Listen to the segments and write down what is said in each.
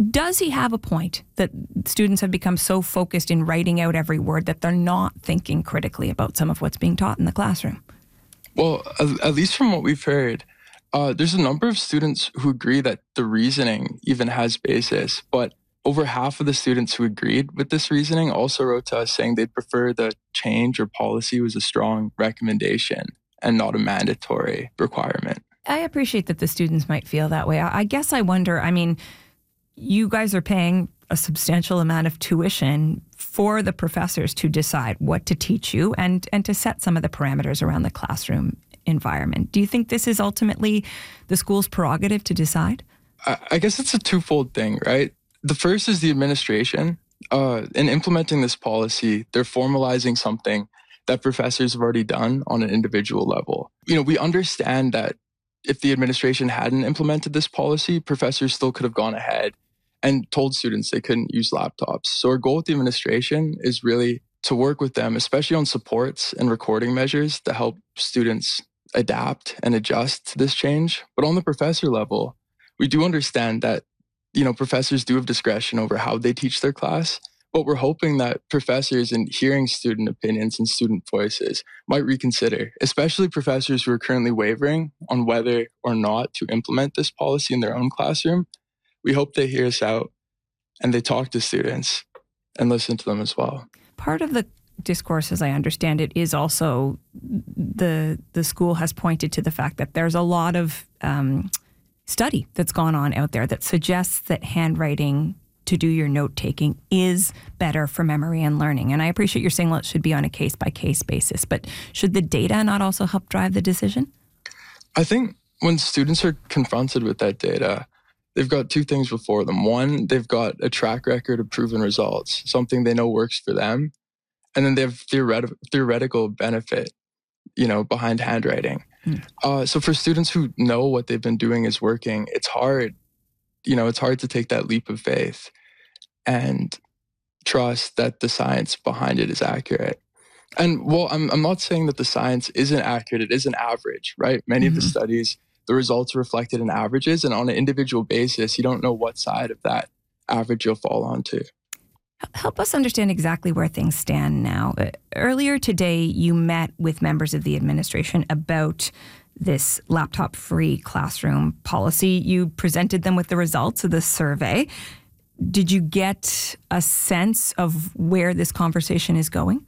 Does he have a point that students have become so focused in writing out every word that they're not thinking critically about some of what's being taught in the classroom? Well, at least from what we've heard, there's a number of students who agree that the reasoning even has basis, but over half of the students who agreed with this reasoning also wrote to us saying they'd prefer the change or policy was a strong recommendation and not a mandatory requirement. I appreciate that the students might feel that way. I guess I wonder, I mean, you guys are paying a substantial amount of tuition for the professors to decide what to teach you and to set some of the parameters around the classroom environment. Do you think this is ultimately the school's prerogative to decide? I guess it's a twofold thing, right? The first is the administration. In implementing this policy, they're formalizing something that professors have already done on an individual level. We understand that if the administration hadn't implemented this policy, professors still could have gone ahead and told students they couldn't use laptops. So our goal with the administration is really to work with them, especially on supports and recording measures to help students adapt and adjust to this change. But on the professor level, we do understand that professors do have discretion over how they teach their class, but we're hoping that professors, in hearing student opinions and student voices, might reconsider, especially professors who are currently wavering on whether or not to implement this policy in their own classroom. We hope they hear us out and they talk to students and listen to them as well. Part of the discourse, as I understand it, is also the school has pointed to the fact that there's a lot of study that's gone on out there that suggests that handwriting to do your note-taking is better for memory and learning. And I appreciate you're saying it should be on a case-by-case basis, but should the data not also help drive the decision? I think when students are confronted with that data, they've got two things before them. One, they've got a track record of proven results, something they know works for them. And then they have theoretical benefit, behind handwriting. So for students who know what they've been doing is working, it's hard. It's hard to take that leap of faith and trust that the science behind it is accurate. And I'm not saying that the science isn't accurate. It isn't average, right? Many of the studies, the results are reflected in averages, and on an individual basis, you don't know what side of that average you'll fall onto. Help us understand exactly where things stand now. Earlier today, you met with members of the administration about this laptop-free classroom policy. You presented them with the results of the survey. Did you get a sense of where this conversation is going?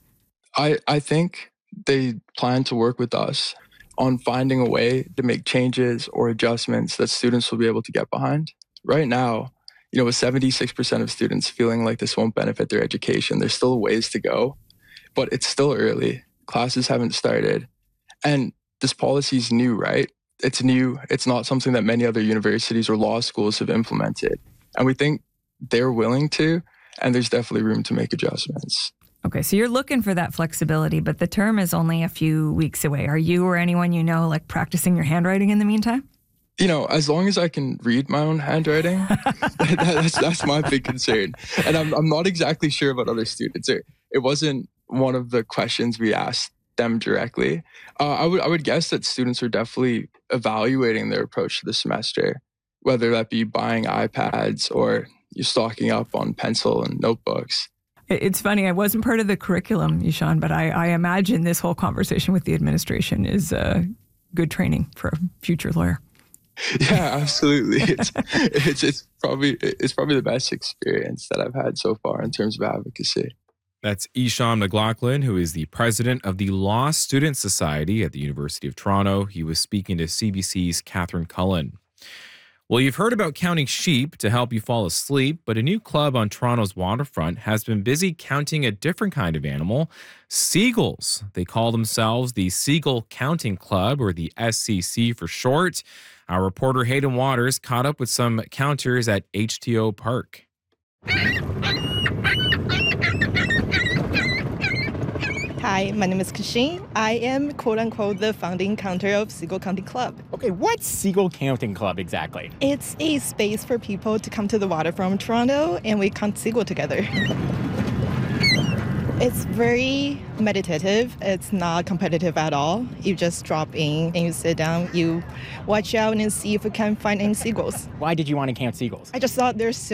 I think they plan to work with us on finding a way to make changes or adjustments that students will be able to get behind. Right now, with 76% of students feeling like this won't benefit their education, there's still ways to go, but it's still early. Classes haven't started. And this policy is new, right? It's new. It's not something that many other universities or law schools have implemented. And we think they're willing to, and there's definitely room to make adjustments. Okay, so you're looking for that flexibility, but the term is only a few weeks away. Are you or anyone practicing your handwriting in the meantime? As long as I can read my own handwriting, that's my big concern. And I'm not exactly sure about other students. It wasn't one of the questions we asked them directly. I would guess that students are definitely evaluating their approach to the semester, whether that be buying iPads or you're stocking up on pencil and notebooks. It's funny, I wasn't part of the curriculum, Ishan, but I imagine this whole conversation with the administration is good training for a future lawyer. Yeah, absolutely. It's probably the best experience that I've had so far in terms of advocacy. That's Ishan McLaughlin, who is the president of the Law Student Society at the University of Toronto. He was speaking to CBC's Catherine Cullen. Well, you've heard about counting sheep to help you fall asleep, but a new club on Toronto's waterfront has been busy counting a different kind of animal, seagulls. They call themselves the Seagull Counting Club, or the SCC for short. Our reporter Hayden Waters caught up with some counters at HTO Park. Hi, my name is Kashin. I am, quote-unquote, the founding counter of Seagull Counting Club. Okay, what's Seagull Counting Club exactly? It's a space for people to come to the water from Toronto, and we count seagull together. It's very meditative. It's not competitive at all. You just drop in and you sit down, you watch out and see if you can find any seagulls. Why did you want to count seagulls? I just thought there's so